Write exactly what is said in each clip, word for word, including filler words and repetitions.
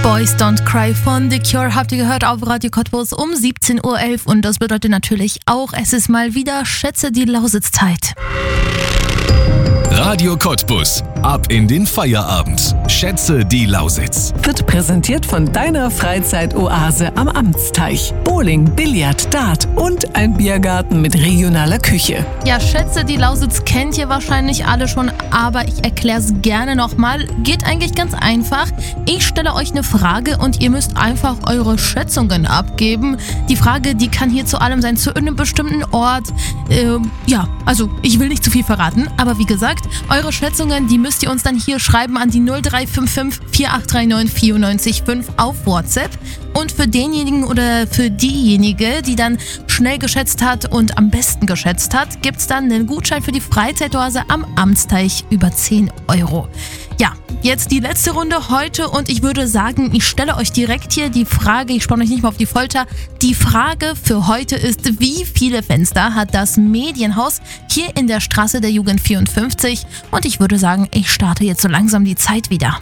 Boys Don't Cry von The Cure habt ihr gehört auf Radio Cottbus um siebzehn Uhr elf und das bedeutet natürlich auch, es ist mal wieder Schätze die Lausitz-Zeit. Radio Cottbus. Ab in den Feierabend. Schätze die Lausitz. Wird präsentiert von deiner Freizeitoase am Amtsteich. Bowling, Billard, Dart und ein Biergarten mit regionaler Küche. Ja, Schätze die Lausitz kennt ihr wahrscheinlich alle schon, aber ich erkläre es gerne nochmal. Geht eigentlich ganz einfach. Ich stelle euch eine Frage und ihr müsst einfach eure Schätzungen abgeben. Die Frage, die kann hier zu allem sein, zu einem bestimmten Ort. Ähm, ja, also ich will nicht zu viel verraten, aber wie gesagt, eure Schätzungen, die müsst ihr uns dann hier schreiben an die null drei fünf fünf vier acht drei neun vier neun fünf auf WhatsApp. Und für denjenigen oder für diejenige, die dann schnell geschätzt hat und am besten geschätzt hat, gibt es dann einen Gutschein für die Freizeitoase am Amtsteich über zehn Euro. Ja, jetzt die letzte Runde heute und ich würde sagen, ich stelle euch direkt hier die Frage, ich spanne euch nicht mal auf die Folter. Die Frage für heute ist, wie viele Fenster hat das Medienhaus hier in der Straße der Jugend vierundfünfzig? Und ich würde sagen, ich starte jetzt so langsam die Zeit wieder.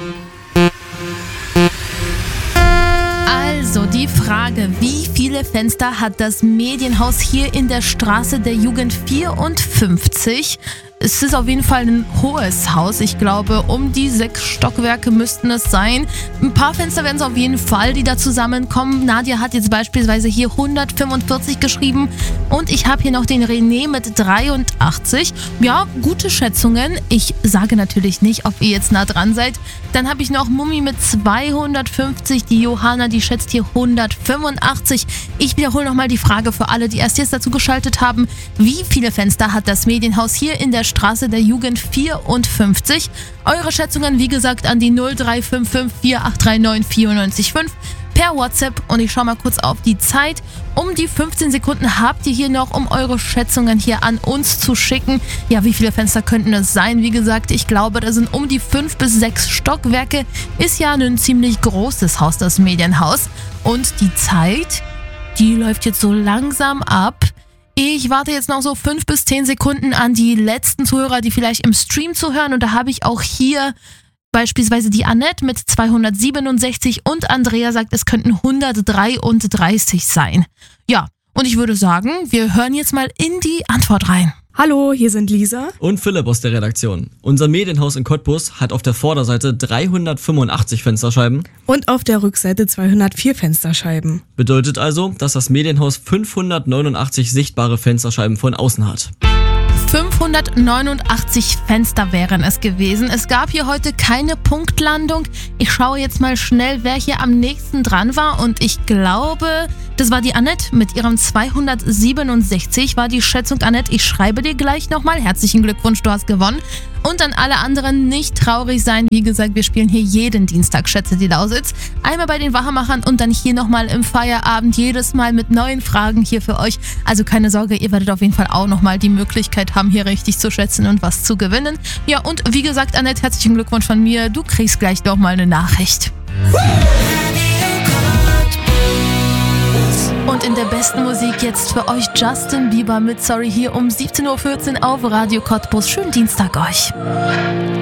Also die Frage, wie viele Fenster hat das Medienhaus hier in der Straße der Jugend vierundfünfzig? Es ist auf jeden Fall ein hohes Haus. Ich glaube, um die sechs Stockwerke müssten es sein. Ein paar Fenster werden es auf jeden Fall, die da zusammenkommen. Nadja hat jetzt beispielsweise hier hundertfünfundvierzig geschrieben. Und ich habe hier noch den René mit dreiundachtzig. Ja, gute Schätzungen. Ich sage natürlich nicht, ob ihr jetzt nah dran seid. Dann habe ich noch Mummi mit zweihundertfünfzig. Die Johanna, die schätzt hier hundertfünfundachtzig. Ich wiederhole nochmal die Frage für alle, die erst jetzt dazu geschaltet haben. Wie viele Fenster hat das Medienhaus hier in der Straße der Jugend vierundfünfzig? Eure Schätzungen, wie gesagt, an die null drei fünf fünf vier acht drei neun vier neun fünf per WhatsApp. Und ich schaue mal kurz auf die Zeit. Um die fünfzehn Sekunden habt ihr hier noch, um eure Schätzungen hier an uns zu schicken. Ja, wie viele Fenster könnten es sein? Wie gesagt, ich glaube, da sind um die fünf bis sechs Stockwerke. Ist ja ein ziemlich großes Haus, das Medienhaus. Und die Zeit, die läuft jetzt so langsam ab. Ich warte jetzt noch so fünf bis zehn Sekunden an die letzten Zuhörer, die vielleicht im Stream zuhören. Und da habe ich auch hier beispielsweise die Annette mit zweihundertsiebenundsechzig und Andrea sagt, es könnten hundertdreiunddreißig sein. Ja, und ich würde sagen, wir hören jetzt mal in die Antwort rein. Hallo, hier sind Lisa und Philipp aus der Redaktion. Unser Medienhaus in Cottbus hat auf der Vorderseite dreihundertfünfundachtzig Fensterscheiben und auf der Rückseite zweihundertvier Fensterscheiben. Bedeutet also, dass das Medienhaus fünfhundertneunundachtzig sichtbare Fensterscheiben von außen hat. fünfhundertneunundachtzig Fenster wären es gewesen. Es gab hier heute keine Punktlandung. Ich schaue jetzt mal schnell, wer hier am nächsten dran war. Und ich glaube, das war die Annette mit ihrem zweihundertsiebenundsechzig. War die Schätzung, Annette, ich schreibe dir gleich nochmal. Herzlichen Glückwunsch, du hast gewonnen. Und an alle anderen nicht traurig sein. Wie gesagt, wir spielen hier jeden Dienstag Schätze die Lausitz. Einmal bei den Wachermachern und dann hier nochmal im Feierabend. Jedes Mal mit neuen Fragen hier für euch. Also keine Sorge, ihr werdet auf jeden Fall auch nochmal die Möglichkeit haben, hier richtig zu schätzen und was zu gewinnen. Ja, und wie gesagt, Annette, herzlichen Glückwunsch von mir. Du kriegst gleich nochmal eine Nachricht. Und in der besten Musik jetzt für euch Justin Bieber mit Sorry hier um siebzehn Uhr vierzehn auf Radio Cottbus. Schönen Dienstag euch.